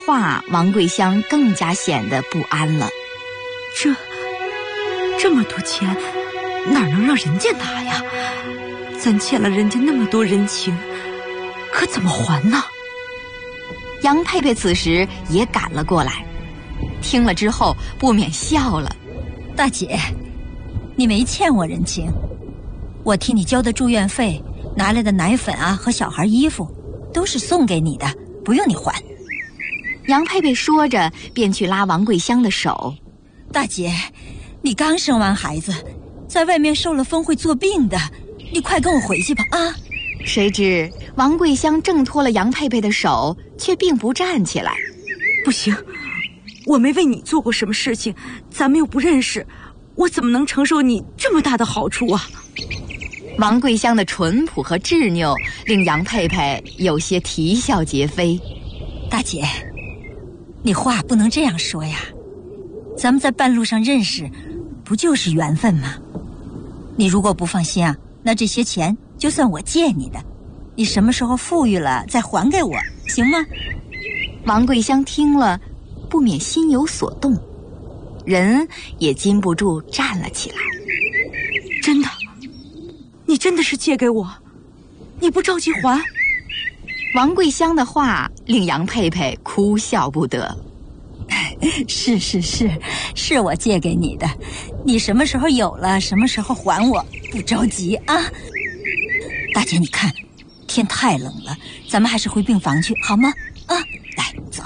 话，王桂香更加显得不安了。 这么多钱，哪能让人家拿呀？咱欠了人家那么多人情，可怎么还呢？ 杨佩佩此时也赶了过来，听了之后不免笑了。 大姐，你没欠我人情，我替你交的住院费，拿来的奶粉啊和小孩衣服，都是送给你的，不用你还。 杨佩佩说着便去拉王桂香的手。 大姐，你刚生完孩子，在外面受了风会作病的，你快跟我回去吧啊！ 谁知王桂香挣脱了杨佩佩的手，却并不站起来。 不行，我没为你做过什么事情，咱们又不认识，我怎么能承受你这么大的好处啊？ 王桂香的淳朴和执拗令杨佩佩有些啼笑皆非。 大姐，你话不能这样说呀，咱们在半路上认识，不就是缘分吗？你如果不放心啊，那这些钱就算我借你的，你什么时候富裕了再还给我，行吗？ 王桂香听了不免心有所动，人也禁不住站了起来。 真的？你真的是借给我？你不着急还？ 王桂香的话令杨佩佩哭笑不得。 是我借给你的，你什么时候有了什么时候还我，不着急啊。大姐你看天太冷了，咱们还是回病房去好吗？啊，来走。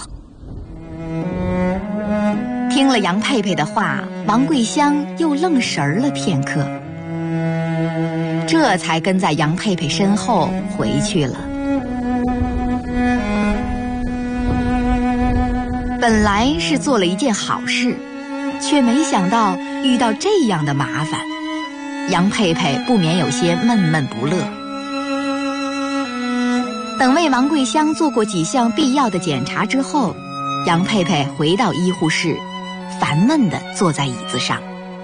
听了杨佩佩的话，王桂香又愣神了片刻，这才跟在杨佩佩身后回去了。本来是做了一件好事，却没想到遇到这样的麻烦，杨佩佩不免有些闷闷不乐。等为王桂香做过几项必要的检查之后，杨佩佩回到医护室，烦闷地坐在椅子上。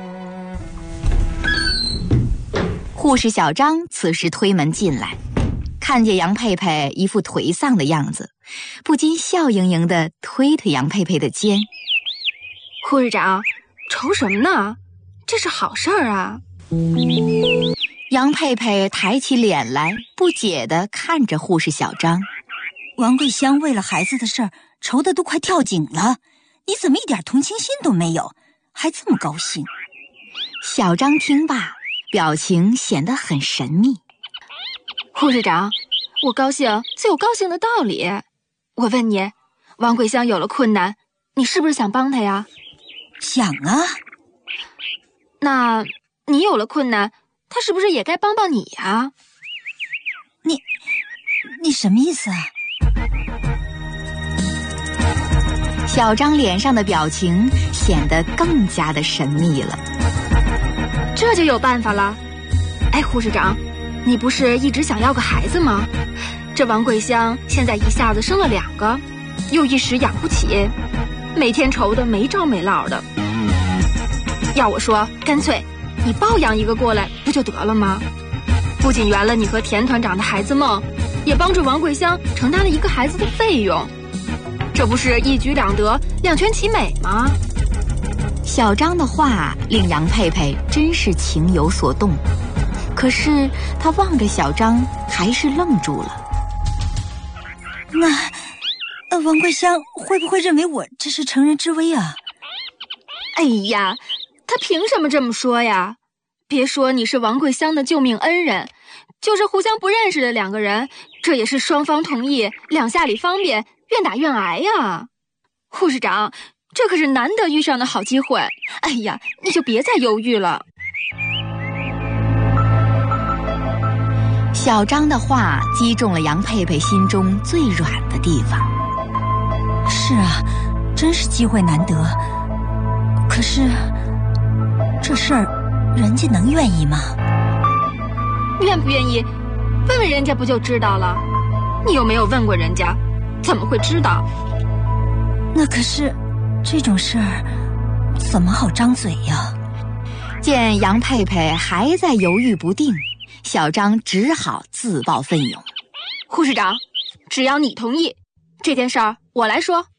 护士小张此时推门进来，看见杨佩佩一副颓丧的样子，不禁笑盈盈地推推杨佩佩的肩。 护士长，愁什么呢？这是好事儿啊。 杨佩佩抬起脸来，不解地看着护士小张。 王桂香为了孩子的事儿愁得都快跳井了，你怎么一点同情心都没有，还这么高兴？ 小张听罢，表情显得很神秘。 护士长，我高兴自有高兴的道理。我问你，王桂香有了困难，你是不是想帮她呀？ 想啊。 那你有了困难，她是不是也该帮帮你呀？ 你什么意思啊？ 小张脸上的表情显得更加的神秘了。 这就有办法了。哎，护士长，你不是一直想要个孩子吗？这王桂香现在一下子生了2个，又一时养不起，每天愁得没着没落的。要我说，干脆你抱养一个过来不就得了吗？不仅圆了你和田团长的孩子梦，也帮助王桂香承担了一个孩子的费用，这不是一举两得，两全其美吗？ 小张的话令杨佩佩真是情有所动，可是他望着小张还是愣住了。 那王桂香会不会认为我这是乘人之危啊？ 哎呀，他凭什么这么说呀？别说你是王桂香的救命恩人，就是互相不认识的2个人，这也是双方同意，两下里方便，愿打愿挨呀。护士长，这可是难得遇上的好机会，哎呀，你就别再犹豫了。 小张的话击中了杨佩佩心中最软的地方。 是啊，真是机会难得，可是这事儿人家能愿意吗？ 愿不愿意问问人家不就知道了？你又没有问过人家，怎么会知道？ 那可是这种事儿怎么好张嘴呀？ 见杨佩佩还在犹豫不定，小张只好自报奋勇。 护士长，只要你同意，这件事儿我来说。